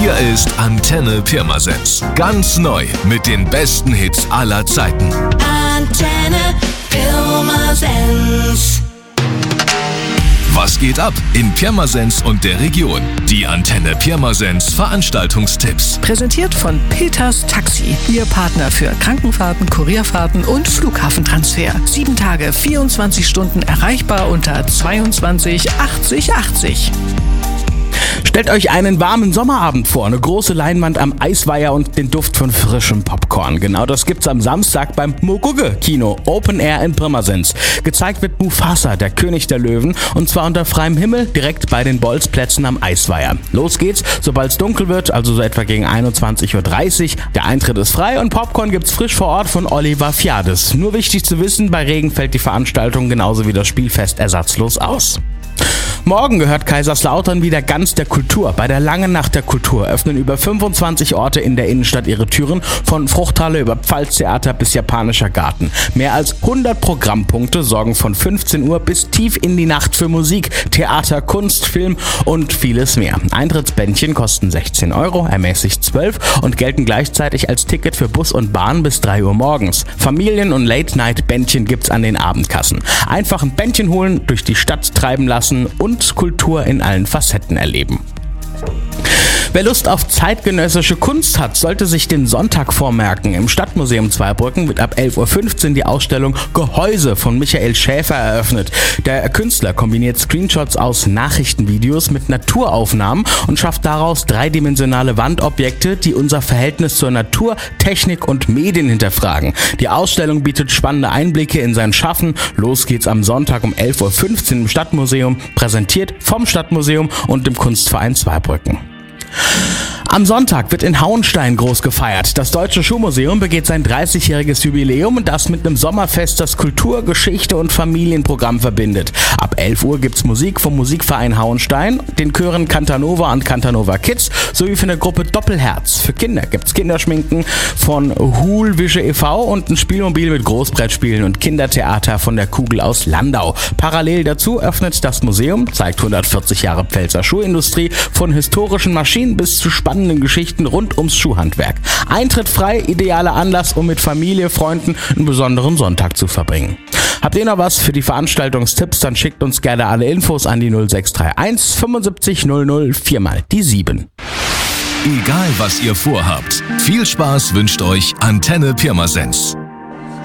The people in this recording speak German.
Hier ist Antenne Pirmasens. Ganz neu mit den besten Hits aller Zeiten. Antenne Pirmasens. Was geht ab in Pirmasens und der Region? Die Antenne Pirmasens Veranstaltungstipps. Präsentiert von Peters Taxi. Ihr Partner für Krankenfahrten, Kurierfahrten und Flughafentransfer. 7 Tage, 24 Stunden erreichbar unter 22 80 80. Stellt euch einen warmen Sommerabend vor, eine große Leinwand am Eisweiher und den Duft von frischem Popcorn. Genau das gibt's am Samstag beim Mogugge-Kino Open Air in Pirmasens. Gezeigt wird Mufasa, der König der Löwen, und zwar unter freiem Himmel, direkt bei den Bolzplätzen am Eisweiher. Los geht's, sobald es dunkel wird, also so etwa gegen 21.30 Uhr. Der Eintritt ist frei und Popcorn gibt's frisch vor Ort von Oliver Fiades. Nur wichtig zu wissen, bei Regen fällt die Veranstaltung genauso wie das Spielfest ersatzlos aus. Morgen gehört Kaiserslautern wieder ganz der Kultur. Bei der Langen Nacht der Kultur öffnen über 25 Orte in der Innenstadt ihre Türen, von Fruchthalle über Pfalztheater bis Japanischer Garten. Mehr als 100 Programmpunkte sorgen von 15 Uhr bis tief in die Nacht für Musik, Theater, Kunst, Film und vieles mehr. Eintrittsbändchen kosten 16 €, ermäßigt 12 und gelten gleichzeitig als Ticket für Bus und Bahn bis 3 Uhr morgens. Familien- und Late-Night-Bändchen gibt's an den Abendkassen. Einfach ein Bändchen holen, durch die Stadt treiben lassen und Kultur in allen Facetten erleben. Wer Lust auf zeitgenössische Kunst hat, sollte sich den Sonntag vormerken. Im Stadtmuseum Zweibrücken wird ab 11.15 Uhr die Ausstellung Gehäuse von Michael Schäfer eröffnet. Der Künstler kombiniert Screenshots aus Nachrichtenvideos mit Naturaufnahmen und schafft daraus dreidimensionale Wandobjekte, die unser Verhältnis zur Natur, Technik und Medien hinterfragen. Die Ausstellung bietet spannende Einblicke in sein Schaffen. Los geht's am Sonntag um 11.15 Uhr im Stadtmuseum, präsentiert vom Stadtmuseum und dem Kunstverein Zweibrücken. Am Sonntag wird in Hauenstein groß gefeiert. Das Deutsche Schuhmuseum begeht sein 30-jähriges Jubiläum und das mit einem Sommerfest, das Kultur, Geschichte und Familienprogramm verbindet. Ab 11 Uhr gibt's Musik vom Musikverein Hauenstein, den Chören Cantanova und Cantanova Kids sowie für eine Gruppe Doppelherz. Für Kinder gibt's Kinderschminken von Hulwische e.V. und ein Spielmobil mit Großbrettspielen und Kindertheater von der Kugel aus Landau. Parallel dazu öffnet das Museum, zeigt 140 Jahre Pfälzer Schuhindustrie, von historischen Maschinen bis zu spannenden Geschichten rund ums Schuhhandwerk. Eintritt frei, idealer Anlass, um mit Familie, Freunden einen besonderen Sonntag zu verbringen. Habt ihr noch was für die Veranstaltungstipps, dann schickt uns gerne alle Infos an die 0631 75 00 4x7. Egal was ihr vorhabt, viel Spaß wünscht euch Antenne Pirmasens.